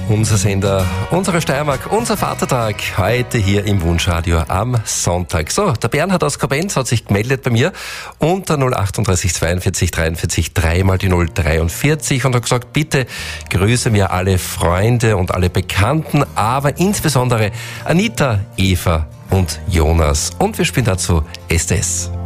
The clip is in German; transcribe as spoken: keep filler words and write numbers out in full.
Unser Sender, unsere Steiermark, unser Vatertag, heute hier im Wunschradio am Sonntag. So, der Bernhard aus Kobenz hat sich gemeldet bei mir unter null achtunddreißig zweiundvierzig dreiundvierzig dreimal die null dreiundvierzig und hat gesagt, bitte grüße mir alle Freunde und alle Bekannten, aber insbesondere Anita, Eva und Jonas. Und wir spielen dazu S D S.